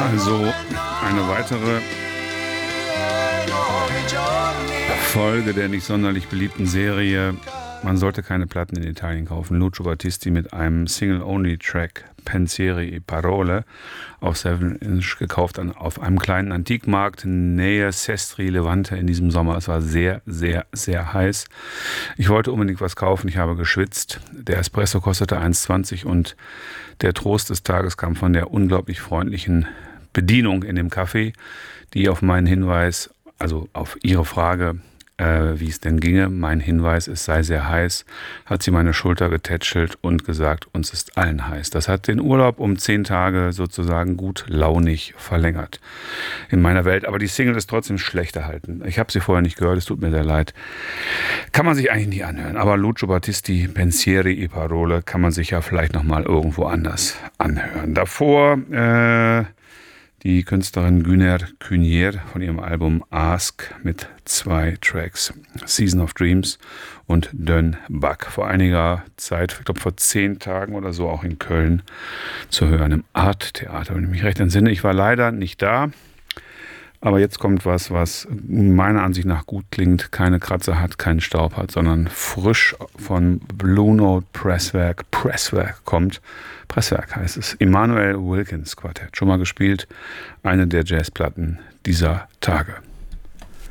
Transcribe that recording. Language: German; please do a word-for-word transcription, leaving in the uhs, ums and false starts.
Also eine weitere Folge der nicht sonderlich beliebten Serie Man sollte keine Platten in Italien kaufen. Lucio Battisti mit einem Single-Only-Track Pensieri e Parole auf seven inch gekauft an, auf einem kleinen Antikmarkt nähe Sestri Levante in diesem Sommer. Es war sehr, sehr, sehr heiß. Ich wollte unbedingt was kaufen. Ich habe geschwitzt. Der Espresso kostete eins zwanzig und der Trost des Tages kam von der unglaublich freundlichen Bedienung in dem Café, die auf meinen Hinweis, also auf ihre Frage, äh, wie es denn ginge, mein Hinweis, es sei sehr heiß, hat sie meine Schulter getätschelt und gesagt, uns ist allen heiß. Das hat den Urlaub um zehn Tage sozusagen gut launig verlängert in meiner Welt. Aber die Single ist trotzdem schlecht erhalten. Ich habe sie vorher nicht gehört, es tut mir sehr leid. Kann man sich eigentlich nie anhören. Aber Lucio Battisti, Pensieri e Parole, kann man sich ja vielleicht nochmal irgendwo anders anhören. Davor äh, die Künstlerin Güner Künier von ihrem Album Ask mit zwei Tracks, Season of Dreams und Dön Bak. Vor einiger Zeit, ich glaube vor zehn Tagen oder so, auch in Köln zu hören, im Art-Theater, wenn ich mich recht entsinne. Ich war leider nicht da, aber jetzt kommt was, was meiner Ansicht nach gut klingt, keine Kratzer hat, keinen Staub hat, sondern frisch von Blue Note Presswerk, Presswerk kommt. Presswerk heißt es. Immanuel Wilkins Quartett. Schon mal gespielt. Eine der Jazzplatten dieser Tage.